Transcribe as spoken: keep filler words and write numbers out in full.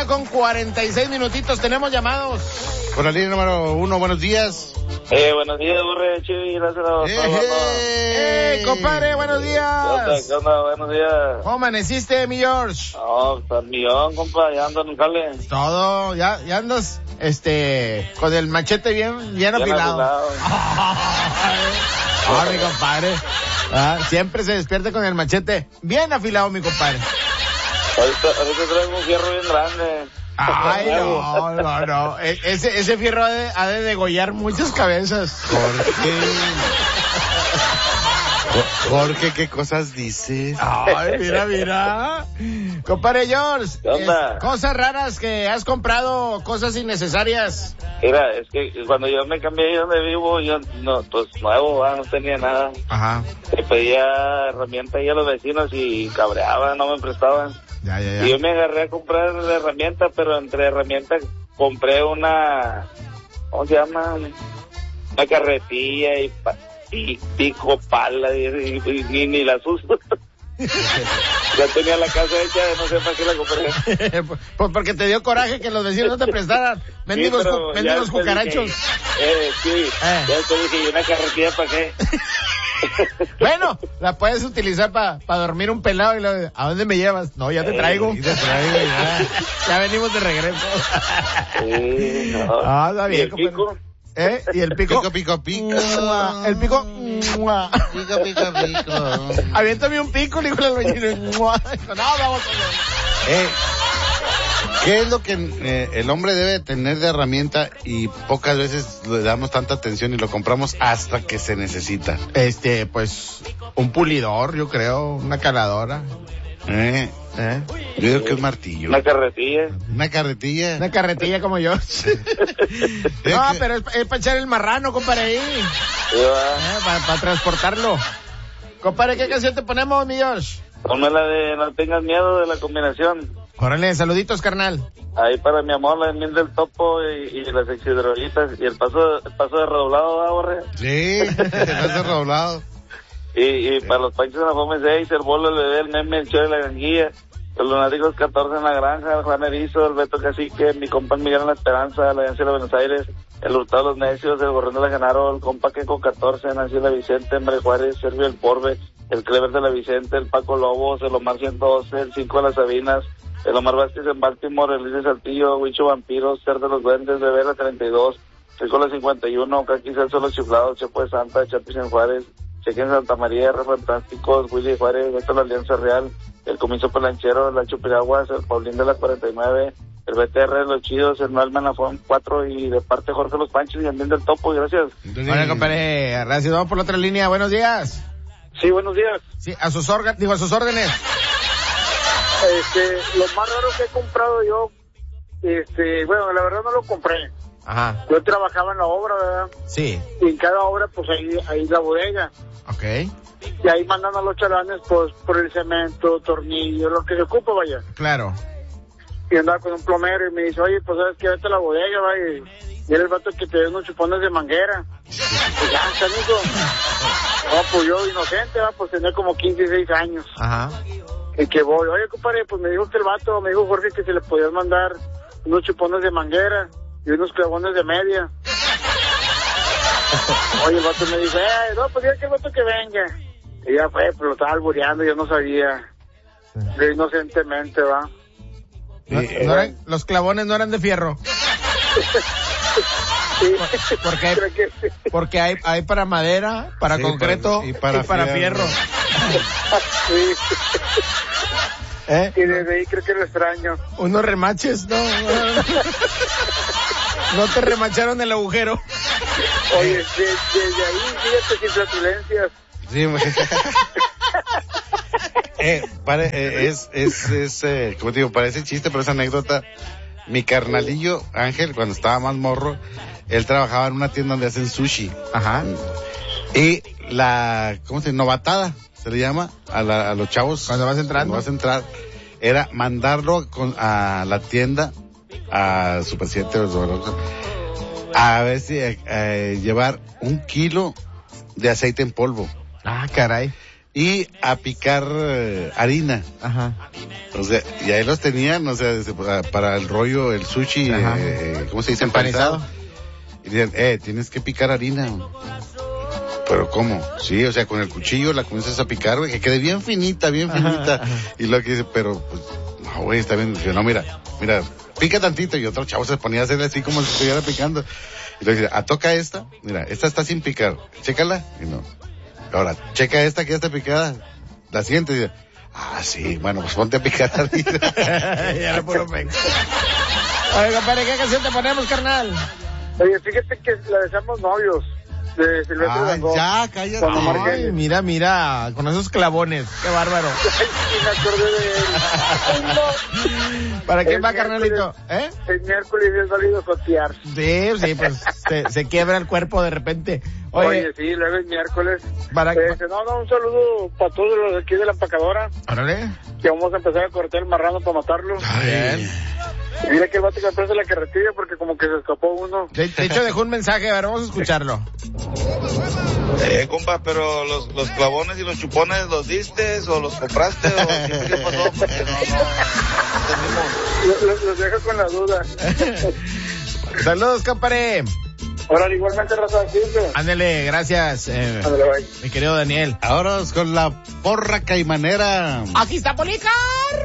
día con cuarenta y seis minutitos. Tenemos llamados. Por la línea número uno, buenos días. Eh, buenos días, Borre, Chivi, gracias a ¡Eh, eh, compadre, buenos días! ¿Qué onda, qué onda? Buenos días. ¿Cómo amaneciste, mi George? No, está el millón, compa, ya ando en el jale. Todo, ya, ya andas, este, con el machete bien, bien afilado. Ah, mi compadre. Ah, siempre se despierta con el machete bien afilado, mi compadre. Ahorita, ahorita traigo un fierro bien grande. Ay, no, no, no. E- ese, ese fierro ha de, ha de degollar muchas cabezas. Jorge. Jorge, ¿qué cosas dices? Ay, mira, mira. Compadre George, ¿Qué onda? es- cosas raras que has comprado, cosas innecesarias. Mira, es que cuando yo me cambié ahí donde vivo, yo no, pues nuevo, ah, no tenía nada. Ajá. Le pedía herramientas ahí a los vecinos y cabreaban, no me prestaban. Ya, ya, Y yo ya. me agarré a comprar herramientas, pero entre herramientas compré una, ¿cómo se llama? Una carretilla y, pa- y pico, pala, y, y- y- ni, ni las uso. Ya tenía la casa hecha, no sé para qué la compré. Pues porque te dio coraje que los vecinos no te prestaran. Mendigos, Sí, pero cu- ya mendigos después cucarachos. dije, eh, sí, Eh. ya después dije, ¿y una carretilla para qué? Bueno, la puedes utilizar para pa dormir un pelado y lo, ¿a dónde me llevas? No, ya te traigo. Y te traigo ya. Ya venimos de regreso. Sí, no. Ah, está ¿Y bien, el compadre. pico? ¿Eh? ¿Y el pico? Pico, pico, pico. Mua. El pico. Mua. Pico, pico, pico. Aviéntame un pico, le dijo el albañil. Mua. Dijo, no, vamos a ver. Eh, ¿qué es lo que eh, el hombre debe tener de herramienta y pocas veces le damos tanta atención y lo compramos hasta que se necesita? Este, pues, un pulidor, yo creo, una caladora. Eh, ¿Eh? yo digo que es martillo. Una carretilla. Una carretilla. Una carretilla como yo. No, pero es, es para echar el marrano, compadre, ahí. Sí, va. Eh, para transportarlo. Compadre, ¿qué canción te ponemos, mi Josh? Ponme la de No tengas miedo de la combinación. Órale, saluditos, carnal. Ahí para mi amor, la de Miel del Topo y, y las exhidrolitas y el paso, el paso de redoblado, ¿va, Borre? Sí, estás roblado. Y, y para los panchos de la Fome seis, el bolo, el bebé, el meme, el show de la granguilla, los lunáticos catorce en la granja, el Juan Erizo, el Beto Cacique, mi compa Miguel en la Esperanza, la Agencia de Buenos Aires, el Hurtado de los Necios, el Gorrón de la Genaro, el compa Queco catorce, Nancy de la Vicente, Hombre Juárez, Servio el Porbe, el Clever de la Vicente, el Paco Lobos, el Omar ciento doce, el cinco de las Sabinas, el Omar Vázquez en Baltimore, el Luis de Saltillo, Huicho Vampiros, Ser de los Duendes, Bebé la treinta y dos, Ricola cincuenta y uno, Caqui Celso los Chiflados, Chepo de Santa, Chapis en Juárez, Cheque en Santa María, R. Fantásticos, Willy Juárez, Beto la Alianza Real, el Comiso Pelanchero, el Lacho Piraguas, el Paulín de la cuarenta y nueve, el B T R de los Chidos, el Noel Manafón cuatro y de parte Jorge Los Panchos y también del Topo, gracias. Hola, compadre. Gracias. Vamos por la otra línea. Buenos días. Sí, buenos días. Sí, a sus órganos, digo, a sus órdenes. Este, lo más raro que he comprado yo, este, bueno, la verdad no lo compré. Ajá. Yo trabajaba en la obra, ¿verdad? Sí. Y en cada obra, pues ahí, ahí la bodega. Ok. Y ahí mandan a los chalanes, pues, por el cemento, tornillos, lo que se ocupa, vaya. Claro. Y andaba con un plomero y me dice, oye, pues, ¿sabes qué? Vete a la bodega, vaya. Y era el vato que te dio unos chupones de manguera. Pues ya, amigo. No, pues yo inocente, ¿verdad? Pues tenía como quince y seis años. Ajá. Y que voy, oye, compadre, pues me dijo que el vato, me dijo Jorge que se le podían mandar unos chupones de manguera y unos clavones de media. Oye, el vato me dice, eh, no, pues ya que el vato que venga. Y ya fue, pero lo estaba albureando, yo no sabía. Yo inocentemente, va. No, Sí, no eran- los clavones no eran de fierro. Sí. ¿Por qué? Creo que sí. Porque hay, hay para madera, para Sí, concreto para- y y para, para fierro. fierro. Sí. ¿Eh? Y desde ahí creo que lo extraño. Unos remaches, no. No te remacharon el agujero. Oye, de- desde ahí, fíjate, sin flatulencias. Sí, güey. eh, pare, eh, es, es, es, eh, como te digo, parece chiste, pero es anécdota. Mi carnalillo, Ángel, cuando estaba más morro, él trabajaba en una tienda donde hacen sushi. Ajá. Y la, ¿cómo se llama? Novatada, se le llama, a, la, a los chavos. Cuando vas entrando. Cuando vas a entrar, era mandarlo con, a la tienda, a Super siete o Sobrosa, a ver si, eh, eh, llevar un kilo de aceite en polvo. Ah, caray. y a picar eh, harina. Ajá. O sea, y ahí los tenían, o sea, para, para el rollo, el sushi, eh, ¿cómo se dice? Empanizado. Y dicen, eh, tienes que picar harina. Pero ¿cómo? Sí, o sea, con el cuchillo la comienzas a picar, güey, que quede bien finita, bien finita. Ajá, ajá. Y lo que dice, pero, pues, no, güey, está bien. Dice, no, mira, mira, pica tantito. Y otro chavo se ponía a hacerle así como si estuviera picando. Y le dice, ah, toca esta. Mira, esta está sin picar. Chécala. Y no. Ahora, checa esta que ya está picada. La siguiente. Y dice, ah, sí, bueno, pues ponte a picar harina. Ya lo puro peco. Oye, compadre, ¿qué canción te ponemos, carnal? Oye, fíjate que la deseamos novios. De Silvestre ah, Dangond. Ya, cállate. Ay, mira, mira, con esos clavones. Qué bárbaro. Ay, sí, me acordé de él. Ay, no. ¿Para quién va, carnalito? ¿Eh? El miércoles es válido cotear. Sí, sí, pues se, se quiebra el cuerpo de repente. Oye, Oye sí, luego es miércoles. ¿Para eh, no, no, un saludo para todos los de aquí de la empacadora. Órale. Que vamos a empezar a cortar el marrano para matarlo. Bien. Y mira que el vato que me presta la carretilla porque como que se escapó uno. De, de hecho dejó un mensaje, a ver, vamos a escucharlo. Eh, compa, pero los, los clavones y los chupones, ¿los diste o los compraste o qué, qué pasó? Porque no, no, Los, los, los dejo con la duda. Saludos, compadre. Ahora, igualmente, raza, siempre. Ándele, gracias, eh, Ándale, bye. mi querido Daniel. Ahora con la porra caimanera. Aquí está Policar.